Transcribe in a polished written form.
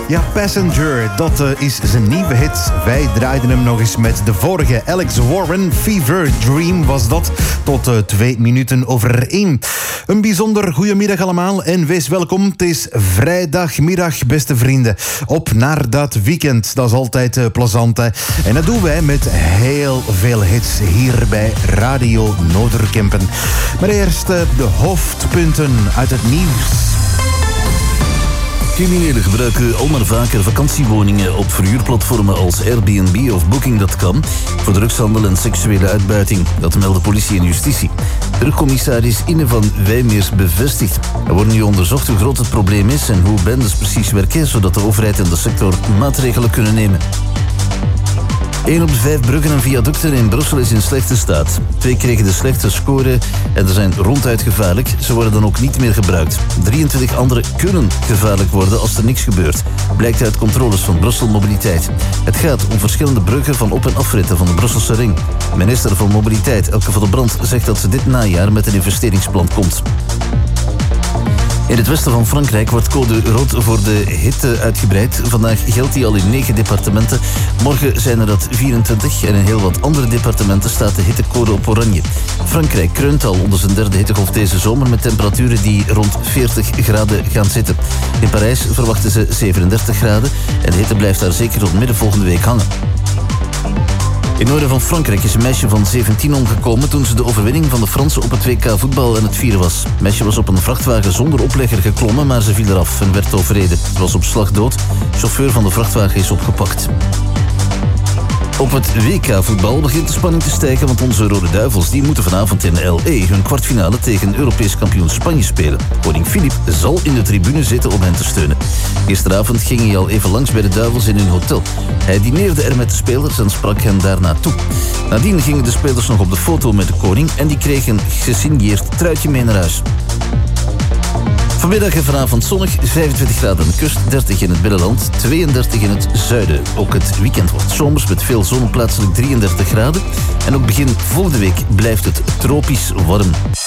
Ja, Passenger, dat is zijn nieuwe hit. Wij draaiden hem nog eens met de vorige. Alex Warren, Fever Dream was dat. Tot 2 minuten over 1. Een bijzonder goedemiddag allemaal en wees welkom. Het is vrijdagmiddag, beste vrienden. Op naar dat weekend. Dat is altijd plezant, hè. En dat doen wij met heel veel hits hier bij Radio Noorderkempen. Maar eerst de hoofdpunten uit het nieuws. Criminelen gebruiken al maar vaker vakantiewoningen op verhuurplatformen als Airbnb of Booking.com voor drugshandel en seksuele uitbuiting. Dat melden politie en justitie. Terugcommissaris Inne van Wijmeers bevestigt. Er wordt nu onderzocht hoe groot het probleem is en hoe bendes precies werken, zodat de overheid en de sector maatregelen kunnen nemen. 1 op de 5 bruggen en viaducten in Brussel is in slechte staat. 2 kregen de slechte score en ze zijn ronduit gevaarlijk. Ze worden dan ook niet meer gebruikt. 23 andere kunnen gevaarlijk worden als er niks gebeurt. Blijkt uit controles van Brussel Mobiliteit. Het gaat om verschillende bruggen van op- en afritten van de Brusselse ring. Minister van Mobiliteit Elke van der Brandt zegt dat ze dit najaar met een investeringsplan komt. In het westen van Frankrijk wordt code rood voor de hitte uitgebreid. Vandaag geldt die al in 9 departementen. Morgen zijn er dat 24 en in heel wat andere departementen staat de hittecode op oranje. Frankrijk kreunt al onder zijn 3e hittegolf deze zomer met temperaturen die rond 40 graden gaan zitten. In Parijs verwachten ze 37 graden en de hitte blijft daar zeker tot midden volgende week hangen. In het noorden van Frankrijk is een meisje van 17 omgekomen toen ze de overwinning van de Fransen op het WK voetbal aan het vieren was. Het meisje was op een vrachtwagen zonder oplegger geklommen, maar ze viel eraf en werd overreden. Ze was op slag dood. De chauffeur van de vrachtwagen is opgepakt. Op het WK-voetbal begint de spanning te stijgen, want onze Rode Duivels die moeten vanavond in L.A. hun kwartfinale tegen Europees kampioen Spanje spelen. Koning Filip zal in de tribune zitten om hen te steunen. Gisteravond ging hij al even langs bij de Duivels in hun hotel. Hij dineerde er met de spelers en sprak hen daarna toe. Nadien gingen de spelers nog op de foto met de koning en die kregen een gesigneerd truitje mee naar huis. Vanmiddag en vanavond zonnig, 25 graden aan de kust, 30 in het binnenland, 32 in het zuiden. Ook het weekend wordt zomers met veel zon, plaatselijk 33 graden. En ook begin volgende week blijft het tropisch warm.